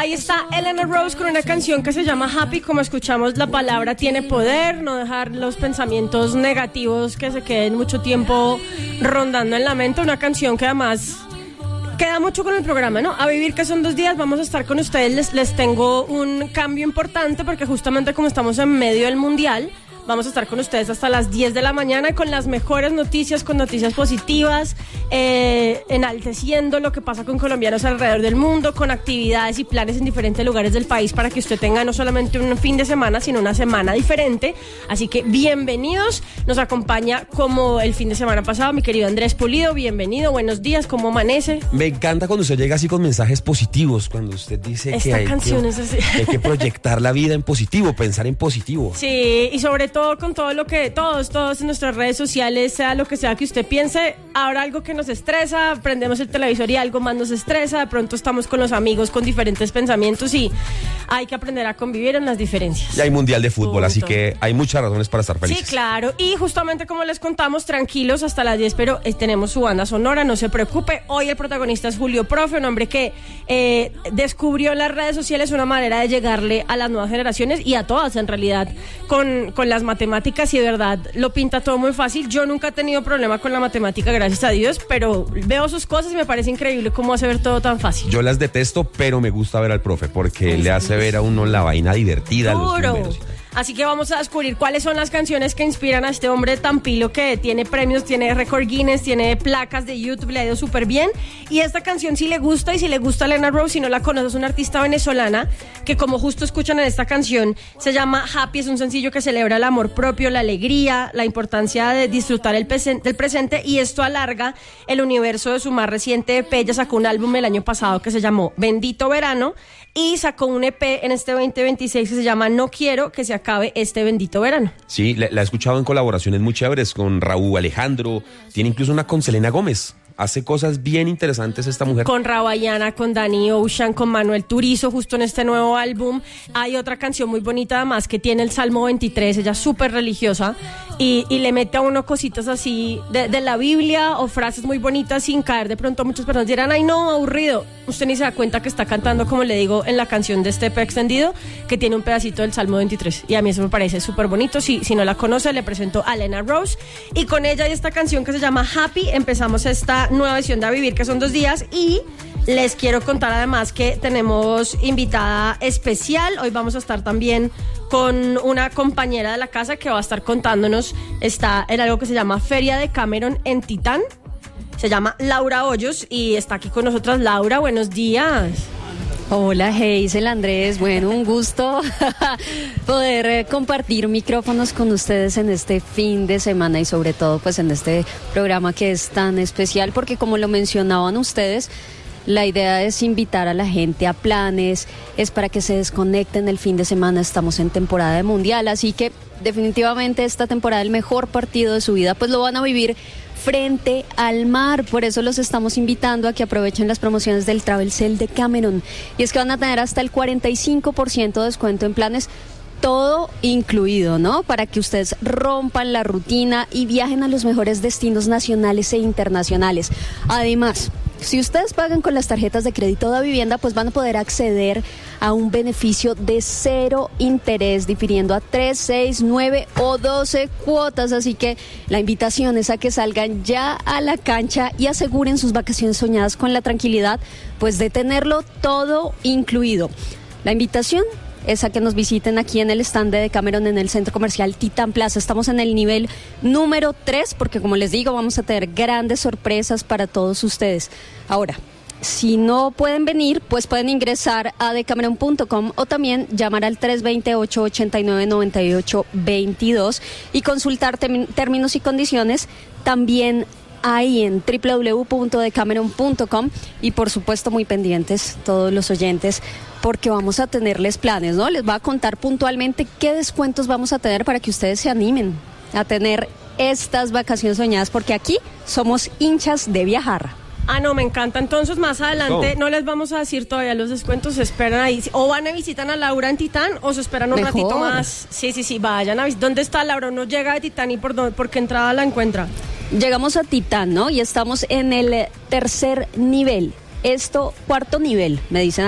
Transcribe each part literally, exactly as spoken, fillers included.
Ahí está Elena Rose con una canción que se llama Happy. Como escuchamos, la palabra tiene poder, no dejar los pensamientos negativos que se queden mucho tiempo rondando en la mente. Una canción que además queda mucho con el programa, ¿no? A vivir, que son dos días, vamos a estar con ustedes. Les, les tengo un cambio importante porque justamente como estamos en medio del Mundial, vamos a estar con ustedes hasta las diez de la mañana con las mejores noticias, con noticias positivas, eh, enalteciendo lo que pasa con colombianos alrededor del mundo, con actividades y planes en diferentes lugares del país para que usted tenga no solamente un fin de semana, sino una semana diferente. Así que bienvenidos. Nos acompaña como el fin de semana pasado mi querido Andrés Pulido. Bienvenido, buenos días, ¿cómo amanece? Me encanta cuando usted llega así con mensajes positivos, cuando usted dice Esta que hay, canción que, es así. que hay que proyectar la vida en positivo, pensar en positivo. Sí, y sobre todo todo con todo lo que, todos, todos en nuestras redes sociales, sea lo que sea que usted piense, habrá algo que nos estresa, prendemos el televisor y algo más nos estresa, de pronto estamos con los amigos con diferentes pensamientos y hay que aprender a convivir en las diferencias. Y hay Mundial de Fútbol, Punto. Así que hay muchas razones para estar felices. Sí, claro, y justamente como les contamos, tranquilos hasta las diez, pero eh, tenemos su banda sonora, no se preocupe. Hoy el protagonista es Julio Profe, un hombre que eh, descubrió en las redes sociales una manera de llegarle a las nuevas generaciones y a todas en realidad con, con las matemáticas, y de verdad lo pinta todo muy fácil. Yo nunca he tenido problema con la matemática, gracias a Dios, pero veo sus cosas y me parece increíble cómo hace ver todo tan fácil. Yo las detesto, pero me gusta ver al profe porque Ay, le hace ver a uno la vaina divertida, los números. Así que vamos a descubrir cuáles son las canciones que inspiran a este hombre tan pilo que tiene premios, tiene récord Guinness, tiene placas de YouTube, le ha ido súper bien. Y esta canción, si le gusta y si le gusta Elena Rose, si no la conoces, es una artista venezolana que, como justo escuchan en esta canción, se llama Happy. Es un sencillo que celebra el amor propio, la alegría, la importancia de disfrutar el presen- del presente, y esto alarga el universo de su más reciente E P. Ella sacó un álbum el año pasado que se llamó Bendito Verano y sacó un E P en este veinte veintiséis que se llama No Quiero que se acabe este bendito verano. Sí, la, la he escuchado en colaboraciones muy chéveres con Raúl Alejandro, tiene incluso una con Selena Gómez. Hace cosas bien interesantes esta mujer. Con Rawayana, con Danny Ocean, con Manuel Turizo, justo en este nuevo álbum. Hay otra canción muy bonita además que tiene el Salmo veintitrés, ella es súper religiosa y, y le mete a uno cositas así de, de la Biblia o frases muy bonitas sin caer. De pronto muchas personas dirán, ay no, aburrido. Usted ni se da cuenta que está cantando, como le digo, en la canción de este E P extendido, que tiene un pedacito del Salmo veintitrés. Y a mí eso me parece súper bonito. Si, si no la conoce, le presento a Elena Rose. Y con ella y esta canción que se llama Happy, empezamos esta nueva versión de A Vivir, que son dos días. Y les quiero contar además que tenemos invitada especial. Hoy vamos a estar también con una compañera de la casa que va a estar contándonos, está en algo que se llama Feria de Cameron en Titán. Se llama Laura Hoyos y está aquí con nosotras. Laura, buenos días. Hola, Hazel, Andrés, bueno, un gusto poder eh, compartir micrófonos con ustedes en este fin de semana y sobre todo pues en este programa que es tan especial porque, como lo mencionaban ustedes, la idea es invitar a la gente a planes, es para que se desconecten el fin de semana. Estamos en temporada de Mundial, así que definitivamente esta temporada, el mejor partido de su vida, pues lo van a vivir frente al mar. Por eso los estamos invitando a que aprovechen las promociones del Travel Sale de Cameron. Y es que van a tener hasta el cuarenta y cinco por ciento de descuento en planes, todo incluido, ¿no? Para que ustedes rompan la rutina y viajen a los mejores destinos nacionales e internacionales. Además, si ustedes pagan con las tarjetas de crédito de vivienda, pues van a poder acceder a un beneficio de cero interés, difiriendo a tres, seis, nueve o doce cuotas. Así que la invitación es a que salgan ya a la cancha y aseguren sus vacaciones soñadas con la tranquilidad, pues de tenerlo todo incluido. La invitación es a que nos visiten aquí en el stand de Cameron en el Centro Comercial Titán Plaza. Estamos en el nivel número tres porque, como les digo, vamos a tener grandes sorpresas para todos ustedes. Ahora, si no pueden venir, pues pueden ingresar a decameron punto com o también llamar al tres dos ocho, ocho nueve, nueve ocho dos dos y consultar tem- términos y condiciones también ahí en doble u doble u doble u punto decameron punto com. Y por supuesto muy pendientes todos los oyentes porque vamos a tenerles planes, ¿no? Les voy a contar puntualmente qué descuentos vamos a tener para que ustedes se animen a tener estas vacaciones soñadas, porque aquí somos hinchas de viajar. Ah, no, me encanta. Entonces, más adelante, Oh. no les vamos a decir todavía los descuentos, se esperan ahí. O van a visitar a Laura en Titán o se esperan un Mejor. ratito más. Sí, sí, sí, vayan a visitar. ¿Dónde está Laura? ¿No llega de Titán y por, dónde, por qué entrada la encuentra? Llegamos a Titán, ¿no? Y estamos en el tercer nivel. Esto, cuarto nivel, me dicen acá.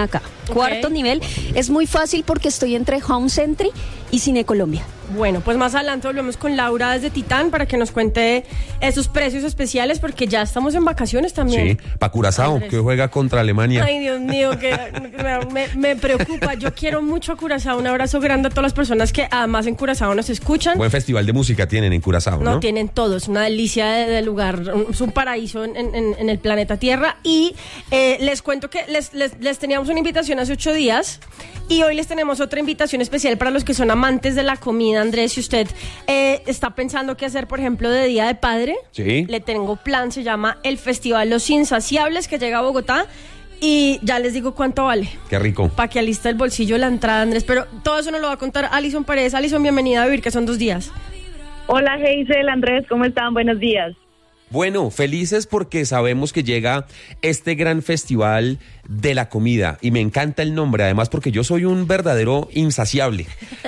Cuarto Ok. nivel. Es muy fácil porque estoy entre Home Century y Cine Colombia. Bueno, pues más adelante volvemos con Laura desde Titán para que nos cuente esos precios especiales porque ya estamos en vacaciones también. Sí, para Curazao, Andrés. que juega contra Alemania. Ay, Dios mío, que me, me preocupa. Yo quiero mucho a Curazao. Un abrazo grande a todas las personas que además en Curazao nos escuchan. Buen festival de música tienen en Curazao, ¿no? No, tienen todo, es una delicia de, de lugar, es un paraíso en, en- en el planeta Tierra. Y eh, les cuento que les, les, les teníamos una invitación hace ocho días y hoy les tenemos otra invitación especial para los que son amantes de la comida. Andrés, si usted eh, está pensando qué hacer, por ejemplo, de Día de Padre, Sí. le tengo plan, se llama el Festival Los Insaciables, que llega a Bogotá y ya les digo cuánto vale. Qué rico. Para que alista el bolsillo la entrada, Andrés, pero todo eso nos lo va a contar Alison Paredes. Alison, bienvenida a Vivir, que son dos días. Hola Hazel, Andrés, ¿cómo están? Buenos días. Bueno, felices porque sabemos que llega este gran festival de la comida y me encanta el nombre, además porque yo soy un verdadero insaciable.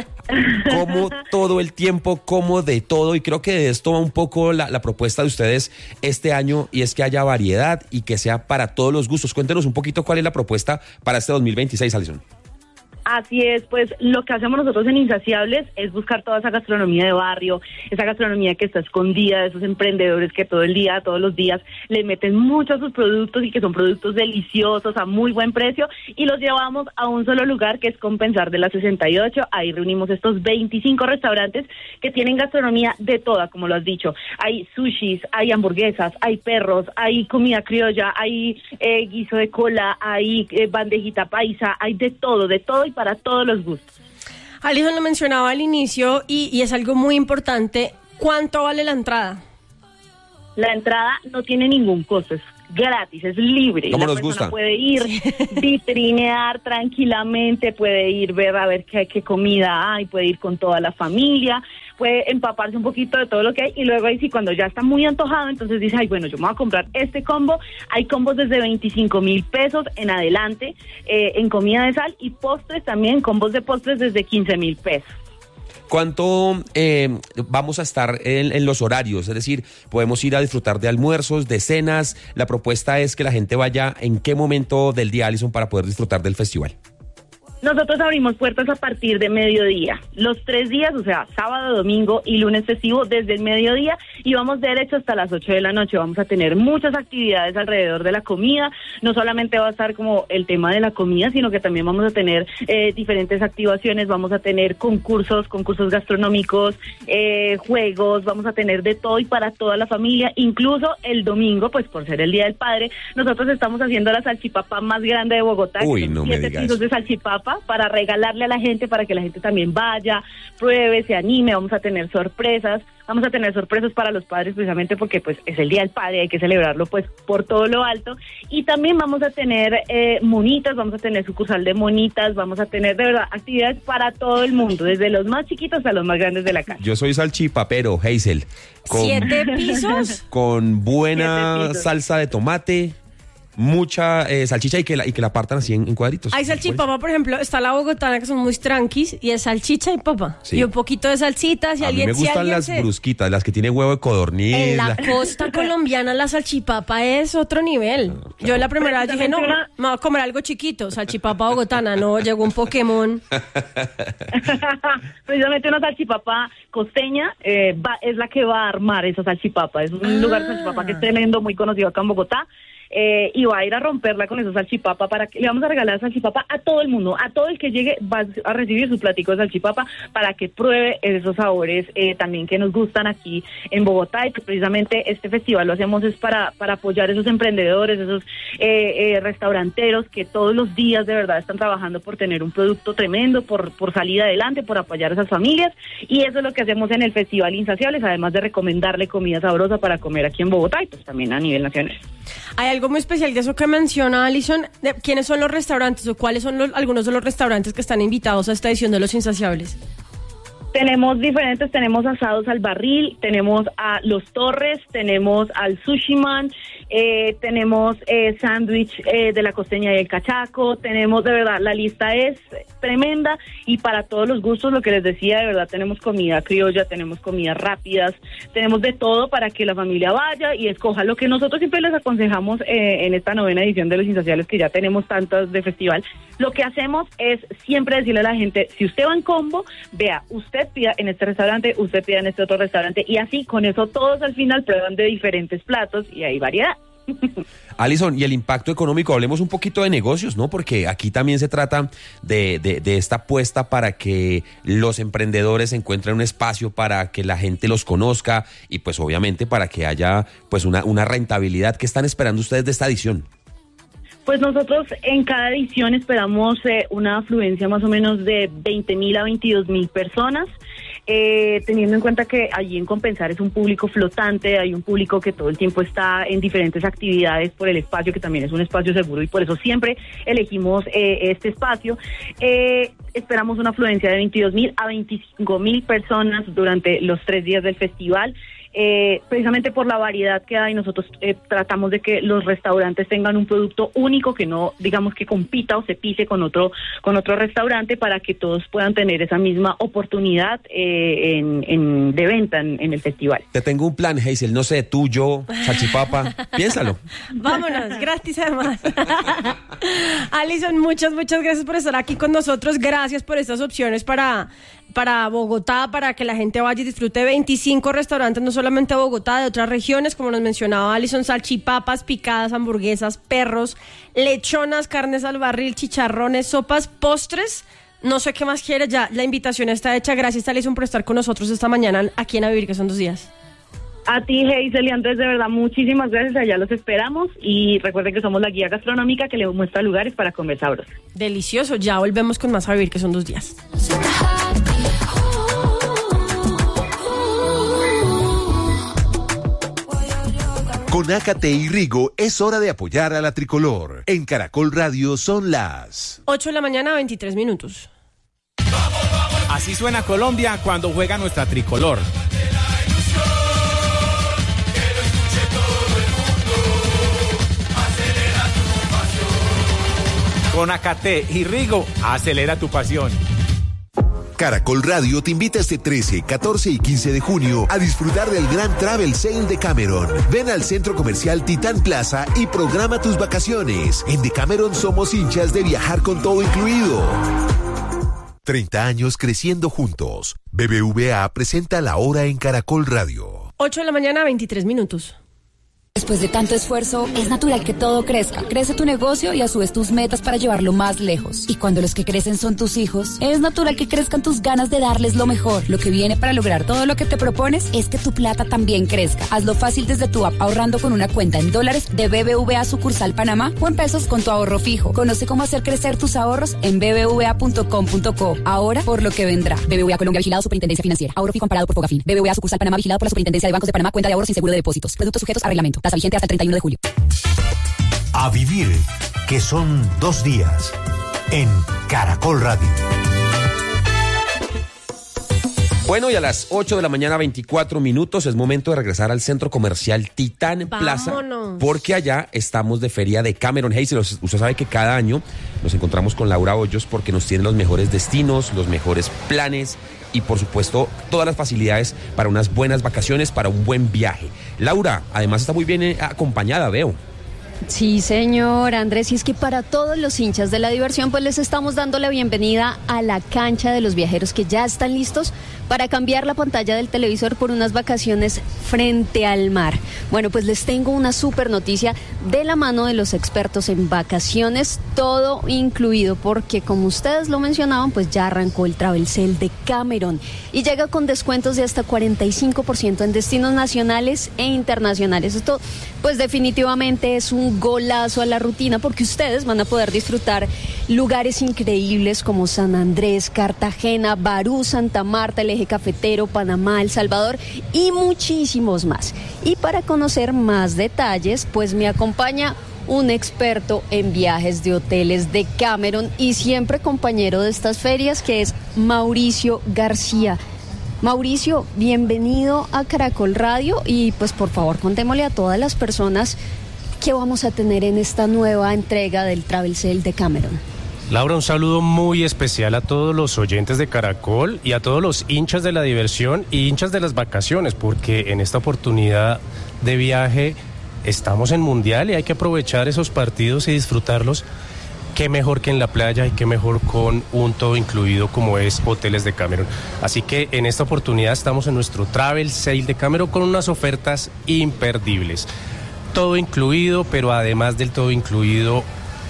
Como todo el tiempo, como de todo y creo que de esto va un poco la, la propuesta de ustedes este año y es que haya variedad y que sea para todos los gustos. Cuéntenos un poquito cuál es la propuesta para este dos mil veintiséis, Alison. Así es, pues lo que hacemos nosotros en Insaciables es buscar toda esa gastronomía de barrio, esa gastronomía que está escondida, de esos emprendedores que todo el día, todos los días le meten mucho a sus productos y que son productos deliciosos a muy buen precio y los llevamos a un solo lugar que es Compensar de la sesenta y ocho. Ahí reunimos estos veinticinco restaurantes que tienen gastronomía de toda, como lo has dicho. Hay sushis, hay hamburguesas, hay perros, hay comida criolla, hay eh, guiso de cola, hay eh, bandejita paisa, hay de todo, de todo y para todos los gustos. Alison lo mencionaba al inicio y, y es algo muy importante. ¿Cuánto vale la entrada? La entrada no tiene ningún costo, es gratis, es libre. ¿Cómo La nos persona gusta? puede ir, vitrinear tranquilamente, puede ir ver a ver qué, qué comida hay, puede ir con toda la familia, puede empaparse un poquito de todo lo que hay y luego ahí sí, cuando ya está muy antojado, entonces dice, ay, bueno, yo me voy a comprar este combo. Hay combos desde veinticinco mil pesos en adelante eh, en comida de sal y postres también, combos de postres desde quince mil pesos. ¿Cuánto eh, vamos a estar en, en los horarios? Es decir, podemos ir a disfrutar de almuerzos, de cenas. La propuesta es que la gente vaya en qué momento del día, Alison, para poder disfrutar del festival. Nosotros abrimos puertas a partir de mediodía, los tres días, o sea, sábado, domingo y lunes festivo desde el mediodía y vamos derecho hasta las ocho de la noche. Vamos a tener muchas actividades alrededor de la comida, no solamente va a estar como el tema de la comida, sino que también vamos a tener eh, diferentes activaciones, vamos a tener concursos, concursos gastronómicos, eh, juegos, vamos a tener de todo y para toda la familia, incluso el domingo, pues por ser el Día del Padre, nosotros estamos haciendo la salchipapa más grande de Bogotá, Uy, que son no me siete diga pisos eso. de salchipapa, para regalarle a la gente, para que la gente también vaya, pruebe, se anime. Vamos a tener sorpresas, vamos a tener sorpresas para los padres precisamente porque pues es el Día del Padre, hay que celebrarlo pues por todo lo alto y también vamos a tener eh, monitas, vamos a tener sucursal de monitas, vamos a tener de verdad actividades para todo el mundo, desde los más chiquitos hasta los más grandes de la casa. Yo soy salchipapero, Hazel. Con, ¿Siete pisos? con buena Siete pisos. salsa de tomate, mucha eh, salchicha y que la, y que la partan así en, en cuadritos. Hay salchipapa, por ejemplo, está la bogotana que son muy tranquis y es salchicha y papa. Sí. Y un poquito de salsita. Si A mí alguien, me si gustan alguien las se- brusquitas, las que tiene huevo de codorniz. En la la- costa colombiana la salchipapa es otro nivel. Yo la primera vez dije, no, Precisamente me voy a comer algo chiquito, salchipapa bogotana. No, llegó un Pokémon. Precisamente una salchipapa costeña eh, va, es la que va a armar esa salchipapa. Es un Ah. lugar de salchipapa que es tremendo, muy conocido acá en Bogotá. Eh, y va a ir a romperla con esa salchipapa para que le vamos a regalar salchipapa a todo el mundo, a todo el que llegue va a recibir su platico de salchipapa para que pruebe esos sabores eh, también que nos gustan aquí en Bogotá y que precisamente este festival lo hacemos es para, para apoyar esos emprendedores, esos eh, eh, restauranteros que todos los días de verdad están trabajando por tener un producto tremendo, por, por salir adelante, por apoyar a esas familias y eso es lo que hacemos en el Festival Insaciables, además de recomendarle comida sabrosa para comer aquí en Bogotá y pues también a nivel nacional. Hay algo muy especial de eso que menciona Alison. de ¿Quiénes son los restaurantes o cuáles son los, algunos de los restaurantes que están invitados a esta edición de Los Insaciables? Tenemos diferentes, tenemos asados al barril, tenemos a Los Torres, tenemos al Sushi Man eh, tenemos eh, sándwich eh, de la costeña y el cachaco, tenemos, de verdad, la lista es tremenda y para todos los gustos, lo que les decía, de verdad, tenemos comida criolla, tenemos comidas rápidas, tenemos de todo para que la familia vaya y escoja. Lo que nosotros siempre les aconsejamos eh, en esta novena edición de Los Insaciables, que ya tenemos tantas de festival, lo que hacemos es siempre decirle a la gente, si usted va en combo, vea, usted pida en este restaurante, usted pida en este otro restaurante, y así con eso todos al final prueban de diferentes platos y hay variedad. Alison, y el impacto económico, hablemos un poquito de negocios, ¿no? Porque aquí también se trata de, de, de esta apuesta para que los emprendedores encuentren un espacio para que la gente los conozca y pues obviamente para que haya pues una, una rentabilidad. ¿Qué están esperando ustedes de esta edición? Pues nosotros en cada edición esperamos eh, una afluencia más o menos de veinte mil a veintidós mil personas, eh, teniendo en cuenta que allí en Compensar es un público flotante, hay un público que todo el tiempo está en diferentes actividades por el espacio, que también es un espacio seguro y por eso siempre elegimos eh, este espacio. Eh, esperamos una afluencia de veintidós mil a veinticinco mil personas durante los tres días del festival. Eh, precisamente por la variedad que hay, nosotros eh, tratamos de que los restaurantes tengan un producto único, que no, digamos, que compita o se pise con otro con otro restaurante, para que todos puedan tener esa misma oportunidad eh, en, en, de venta en, en el festival. Te tengo un plan, Hazel, no sé, tú, yo, salchipapa, piénsalo. Vámonos, gratis además. Alison, muchas, muchas gracias por estar aquí con nosotros, gracias por estas opciones para... para Bogotá, para que la gente vaya y disfrute veinticinco restaurantes, no solamente de Bogotá, de otras regiones, como nos mencionaba Alison, salchipapas, picadas, hamburguesas, perros, lechonas, carnes al barril, chicharrones, sopas, postres, no sé qué más quieres, ya la invitación está hecha. Gracias, Alison, por estar con nosotros esta mañana aquí en A Vivir, que son dos días. A ti, Hazel y Andrés, de verdad, muchísimas gracias, allá los esperamos y recuerden que somos la guía gastronómica que les muestra lugares para comer sabroso. Delicioso, ya volvemos con más A Vivir, que son dos días. Con Ácate y Rigo es hora de apoyar a la tricolor. En Caracol Radio son las ocho de la mañana, veintitrés minutos. Así suena Colombia cuando juega nuestra tricolor. Con Ácate y Rigo, acelera tu pasión. Caracol Radio te invita este trece, catorce y quince de junio a disfrutar del gran Travel Sale de Cameron. Ven al Centro Comercial Titán Plaza y programa tus vacaciones. En Decameron somos hinchas de viajar con todo incluido. treinta años creciendo juntos. B B V A presenta La Hora en Caracol Radio. ocho de la mañana, veintitrés minutos. Después de tanto esfuerzo, es natural que todo crezca. Crece tu negocio y a su vez tus metas para llevarlo más lejos. Y cuando los que crecen son tus hijos, es natural que crezcan tus ganas de darles lo mejor. Lo que viene para lograr todo lo que te propones es que tu plata también crezca. Hazlo fácil desde tu app, ahorrando con una cuenta en dólares de B B V A sucursal Panamá o en pesos con tu ahorro fijo. Conoce cómo hacer crecer tus ahorros en b b v a punto com punto co. Ahora por lo que vendrá. B B V A Colombia, vigilado Superintendencia Financiera. Ahorro fijo amparado por Fogafín. B B V A sucursal Panamá, vigilado por la Superintendencia de Bancos de Panamá. Cuenta de ahorros sin seguro de depósitos. Productos sujetos a reglamento. Tasa vigente hasta el treinta y uno de julio. A vivir, que son dos días. En Caracol Radio. Bueno, y a las ocho de la mañana, veinticuatro minutos, es momento de regresar al Centro Comercial Titán Plaza, Vámonos. porque allá estamos de feria de Cameron. Hazel, usted sabe que cada año nos encontramos con Laura Hoyos porque nos tiene los mejores destinos, los mejores planes y, por supuesto, todas las facilidades para unas buenas vacaciones, para un buen viaje. Laura, además, está muy bien eh, acompañada, veo. Sí, señor Andrés, y es que para todos los hinchas de la diversión, pues les estamos dando la bienvenida a la cancha de los viajeros, que ya están listos para cambiar la pantalla del televisor por unas vacaciones frente al mar. Bueno, pues les tengo una súper noticia de la mano de los expertos en vacaciones, todo incluido, porque como ustedes lo mencionaban, pues ya arrancó el Travel Sale de Cameron y llega con descuentos de hasta cuarenta y cinco por ciento en destinos nacionales e internacionales. Esto, pues definitivamente es un golazo a la rutina, porque ustedes van a poder disfrutar lugares increíbles como San Andrés, Cartagena, Barú, Santa Marta, el Eje Cafetero, Panamá, El Salvador y muchísimos más. Y para conocer más detalles, pues me acompaña un experto en viajes de hoteles de Cameron y siempre compañero de estas ferias, que es Mauricio García. Mauricio, bienvenido a Caracol Radio y pues por favor contémosle a todas las personas ¿qué vamos a tener en esta nueva entrega del Travel Sale de Cameron? Laura, un saludo muy especial a todos los oyentes de Caracol y a todos los hinchas de la diversión y hinchas de las vacaciones, porque en esta oportunidad de viaje estamos en Mundial y hay que aprovechar esos partidos y disfrutarlos. Qué mejor que en la playa y qué mejor con un todo incluido como es Hoteles de Cameron. Así que en esta oportunidad estamos en nuestro Travel Sale de Cameron con unas ofertas imperdibles. Todo incluido, pero además del todo incluido,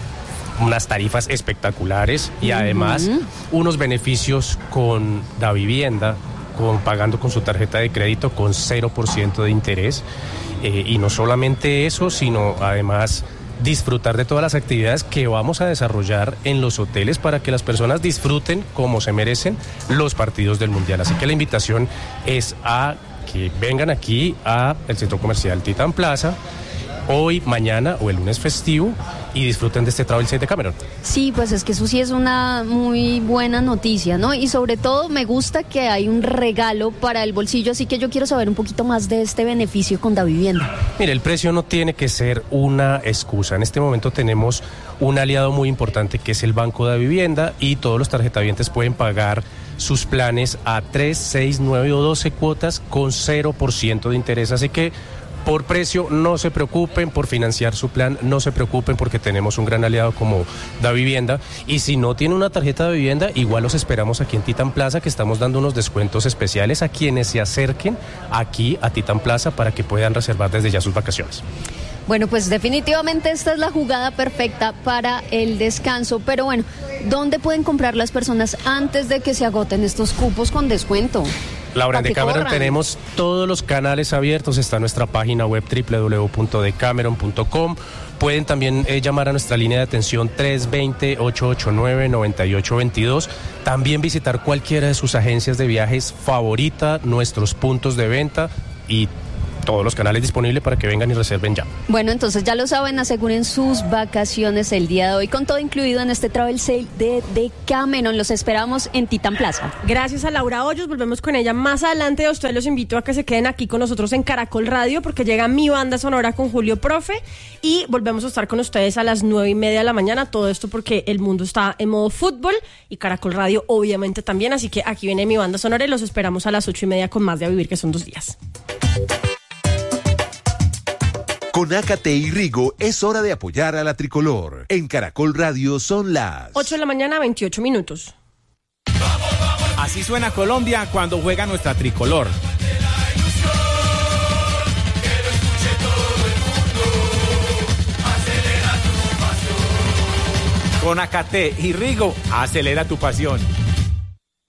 unas tarifas espectaculares y además uh-huh. unos beneficios con la vivienda, con pagando con su tarjeta de crédito con cero por ciento de interés. Eh, y no solamente eso, sino además disfrutar de todas las actividades que vamos a desarrollar en los hoteles para que las personas disfruten como se merecen los partidos del Mundial. Así que la invitación es a que vengan aquí a el Centro Comercial Titán Plaza hoy, mañana o el lunes festivo y disfruten de este Travel Sale de Cameron. Sí, pues es que eso sí es una muy buena noticia, ¿no? Y sobre todo me gusta que hay un regalo para el bolsillo, así que yo quiero saber un poquito más de este beneficio con Davivienda. Mire, el precio no tiene que ser una excusa. En este momento tenemos un aliado muy importante que es el Banco Davivienda y todos los tarjetavientes pueden pagar sus planes a tres, seis, nueve o doce cuotas con cero por ciento de interés, así que por precio no se preocupen, por financiar su plan no se preocupen porque tenemos un gran aliado como Davivienda y si no tiene una tarjeta de vivienda igual los esperamos aquí en Titán Plaza que estamos dando unos descuentos especiales a quienes se acerquen aquí a Titán Plaza para que puedan reservar desde ya sus vacaciones. Bueno, pues definitivamente esta es la jugada perfecta para el descanso, pero bueno, ¿dónde pueden comprar las personas antes de que se agoten estos cupos con descuento? Laura, en Decameron tenemos todos los canales abiertos, está nuestra página web doble u doble u doble u punto decameron punto com. Pueden también eh, llamar a nuestra línea de atención tres dos cero, ocho ocho nueve, nueve ocho dos dos. También visitar cualquiera de sus agencias de viajes favorita, nuestros puntos de venta y todos los canales disponibles para que vengan y reserven ya. Bueno, entonces ya lo saben, aseguren sus vacaciones el día de hoy con todo incluido en este Travel Sale de Decameron. Los esperamos en Titán Plaza. Gracias a Laura Hoyos, volvemos con ella más adelante. A ustedes los invito a que se queden aquí con nosotros en Caracol Radio porque llega mi banda sonora con Julio Profe y volvemos a estar con ustedes a las nueve y media de la mañana. Todo esto porque el mundo está en modo fútbol y Caracol Radio obviamente también, así que aquí viene mi banda sonora y los esperamos a las ocho y media con más de A Vivir, que son dos días. Con Ácate y Rigo es hora de apoyar a la tricolor. En Caracol Radio son las ocho de la mañana, veintiocho minutos. Así suena Colombia cuando juega nuestra tricolor. Con Ácate y Rigo, acelera tu pasión.